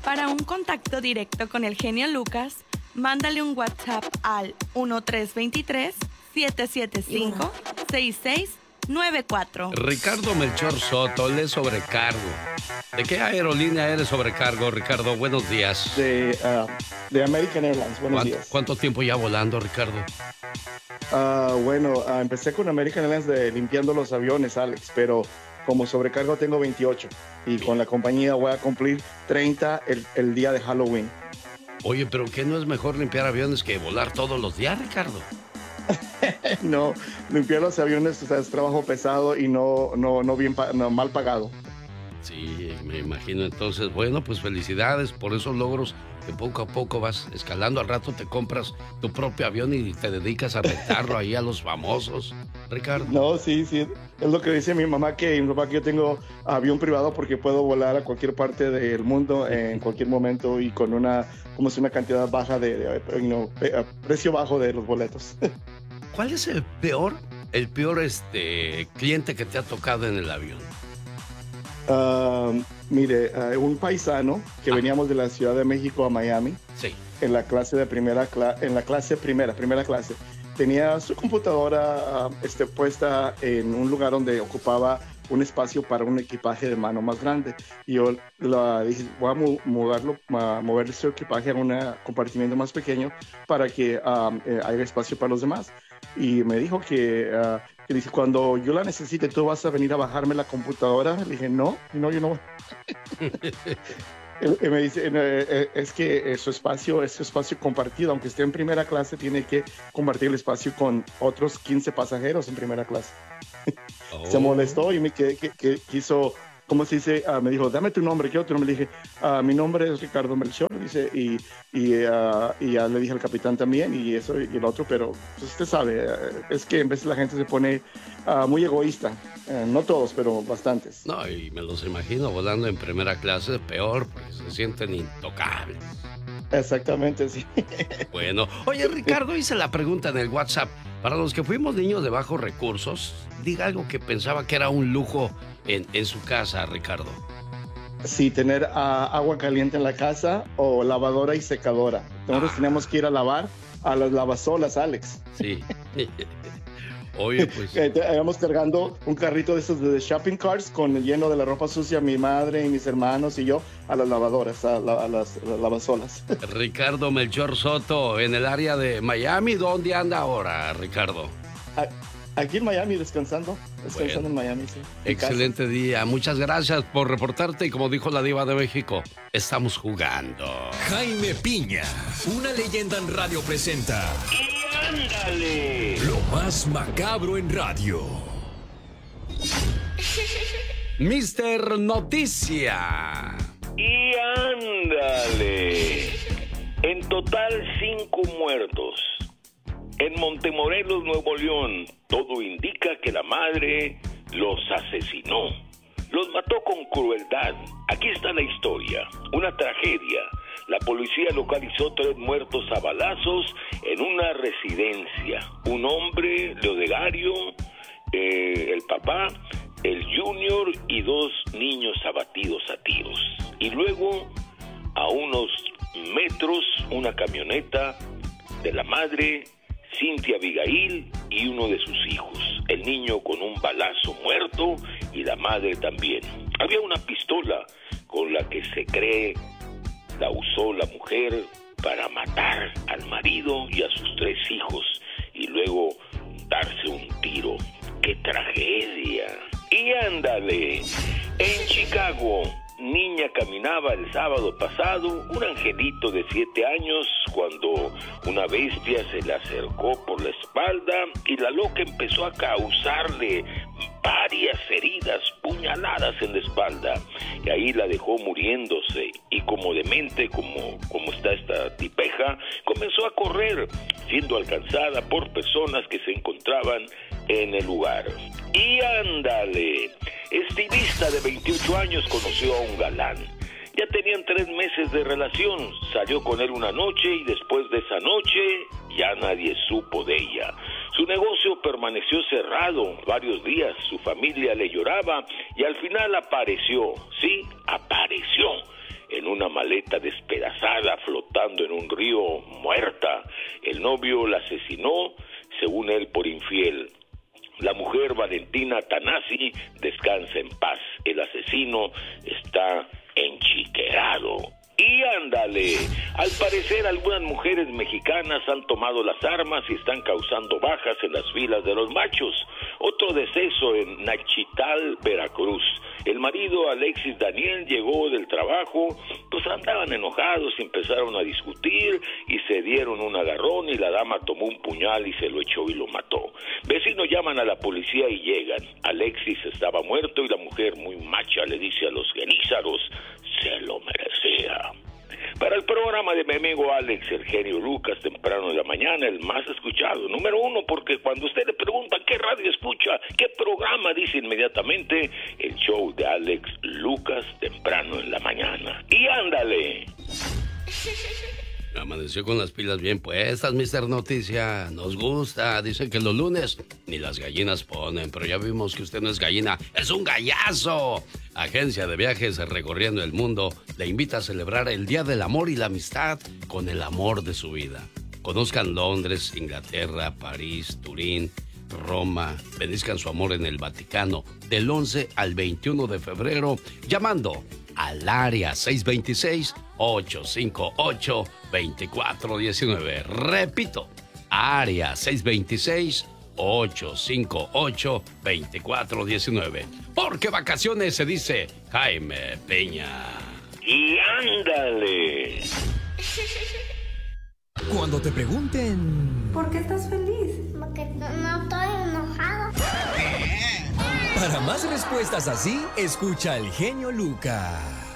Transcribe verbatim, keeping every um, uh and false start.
Para un contacto directo con el genio Lucas, mándale un WhatsApp al uno tres dos tres, siete siete cinco, seis seis nueve cuatro. Ricardo Melchor Soto, él es sobrecargo. ¿De qué aerolínea eres sobrecargo, Ricardo? Buenos días. De, uh, de American Airlines, buenos ¿Cuánto, días. ¿Cuánto tiempo ya volando, Ricardo? Uh, bueno, uh, empecé con American Airlines de limpiando los aviones, Alex, pero como sobrecargo tengo veintiocho y con la compañía voy a cumplir treinta el, el día de Halloween. Oye, ¿pero qué no es mejor limpiar aviones que volar todos los días, Ricardo? No, limpiar los aviones, o sea, es trabajo pesado y no, no, no bien, no, mal pagado. Sí, me imagino. Entonces, bueno, pues felicidades por esos logros que poco a poco vas escalando. Al rato te compras tu propio avión y te dedicas a rentarlo ahí a los famosos, Ricardo. No, sí, sí, es lo que dice mi mamá, que mi papá que yo tengo avión privado porque puedo volar a cualquier parte del mundo en cualquier momento y con una, como es una cantidad baja de, de you know, precio bajo de los boletos. ¿Cuál es el peor, el peor este cliente que te ha tocado en el avión? Uh, mire, uh, un paisano que ah. veníamos de la Ciudad de México a Miami. Sí. En la clase de primera, cla en la clase primera, primera clase. Tenía su computadora uh, este, puesta en un lugar donde ocupaba un espacio para un equipaje de mano más grande. Y yo la dije, voy a mu moverlo, a mover su equipaje a un compartimiento más pequeño para que um, eh, haya espacio para los demás. Y me dijo que, uh, que dice, cuando yo la necesite, ¿tú vas a venir a bajarme la computadora? Le dije, no, no, yo no. Él me dice, eh, es que su espacio es su espacio compartido, aunque esté en primera clase, tiene que compartir el espacio con otros quince pasajeros en primera clase. Oh. Se molestó y me que, que, que quiso, ¿cómo se dice? Uh, me dijo, dame tu nombre, ¿qué otro nombre? Le dije, uh, mi nombre es Ricardo Melchor, dice, y, y, uh, y ya le dije al capitán también, y eso y el otro, pero pues, usted sabe, uh, es que en veces la gente se pone uh, muy egoísta, uh, no todos, pero bastantes. No, y me los imagino volando en primera clase, peor, porque se sienten intocables. Exactamente, sí. Bueno, oye, Ricardo, hice la pregunta en el WhatsApp. Para los que fuimos niños de bajos recursos, diga algo que pensaba que era un lujo en, en su casa, Ricardo. Sí, tener uh, agua caliente en la casa o lavadora y secadora. Nosotros ah. teníamos que ir a lavar a las lavasolas, Alex. Sí. Oye, pues... Íbamos cargando un carrito de esos de shopping carts con lleno de la ropa sucia, mi madre y mis hermanos y yo, a las lavadoras, a, la, a, las, a las lavasolas. Ricardo Melchor Soto, en el área de Miami, ¿dónde anda ahora, Ricardo? Aquí en Miami, descansando, descansando bueno, en Miami, sí. En excelente casa. Día, muchas gracias por reportarte y como dijo la diva de México, estamos jugando. Jaime Piña, una leyenda en radio presenta... ¡Ándale! Lo más macabro en radio. Mister Noticia. Y ándale. En total, cinco muertos. En Montemorelos, Nuevo León, todo indica que la madre los asesinó. Los mató con crueldad. Aquí está la historia. Una tragedia. La policía localizó tres muertos a balazos en una residencia. Un hombre, Leodegario, eh, el papá, el Junior y dos niños abatidos a tiros. Y luego, a unos metros, una camioneta de la madre, Cintia Abigail, y uno de sus hijos. El niño con un balazo muerto y la madre también. Había una pistola con la que se cree la usó la mujer para matar al marido y a sus tres hijos y luego darse un tiro. ¡Qué tragedia! Y ándale, en Chicago, niña caminaba el sábado pasado, un angelito de siete años, cuando una bestia se le acercó por la espalda y la loca empezó a causarle varias heridas, puñaladas en la espalda, y ahí la dejó muriéndose, y como demente, como, como está esta tipeja, comenzó a correr, siendo alcanzada por personas que se encontraban en el lugar. Y ándale, estilista de veintiocho años conoció a un galán. Ya tenían tres meses de relación, salió con él una noche y después de esa noche ya nadie supo de ella. Su negocio permaneció cerrado varios días, su familia le lloraba y al final apareció, sí, apareció en una una maleta despedazada flotando en un río, muerta. El novio la asesinó, según él, por infiel. La mujer, Valentina Tanasi, descansa en paz. El asesino está enchiquerado. Y ándale, al parecer algunas mujeres mexicanas han tomado las armas y están causando bajas en las filas de los machos. Otro deceso en Nachital, Veracruz. El marido, Alexis Daniel, llegó del trabajo, pues andaban enojados y empezaron a discutir y se dieron un agarrón y la dama tomó un puñal y se lo echó y lo mató. Vecinos llaman a la policía y llegan. Alexis estaba muerto y la mujer, muy macha, le dice a los genízaros, se lo merecía. Para el programa de mi amigo Alex, el genio Lucas, temprano en la mañana, el más escuchado, número uno, porque cuando usted le pregunta qué radio escucha, qué programa, dice inmediatamente el show de Alex Lucas, temprano en la mañana. Y ándale. Amaneció con las pilas bien puestas, mister Noticia. Nos gusta. Dicen que los lunes ni las gallinas ponen, pero ya vimos que usted no es gallina, es un gallazo. Agencia de Viajes Recorriendo el Mundo le invita a celebrar el Día del Amor y la Amistad con el amor de su vida. Conozcan Londres, Inglaterra, París, Turín, Roma. Benizcan su amor en el Vaticano del once al veintiuno de febrero llamando al área seis dos seis, ocho cinco ocho, dos cuatro uno nueve. Repito, área seis dos seis, ocho cinco ocho, dos cuatro uno nueve. Porque vacaciones se dice Jaime Peña. Y ándale. Cuando te pregunten... ¿Por qué estás feliz? Porque no, no estoy enojado. Para más respuestas así, escucha al genio Lucas.